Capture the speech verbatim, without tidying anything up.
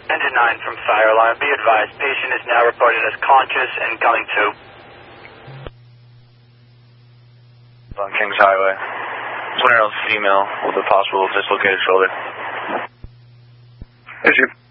Engine nine from Fire Alarm. Be advised, patient is now reported as conscious and coming to. On Kings Highway. twenty-year-old female with a possible dislocated shoulder. Issue.